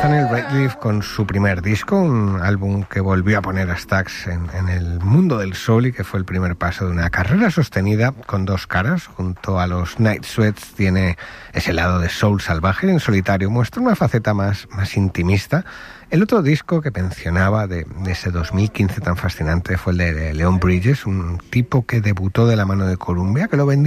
Nathaniel Rateliff con su primer disco, un álbum que volvió a poner a Stax en el mundo del soul y que fue el primer paso de una carrera sostenida con dos caras. Junto a los Night Sweats tiene ese lado de soul salvaje, en solitario muestra una faceta más intimista. El otro disco que mencionaba de ese 2015 tan fascinante fue el de Leon Bridges, un tipo que debutó de la mano de Columbia, que lo vendió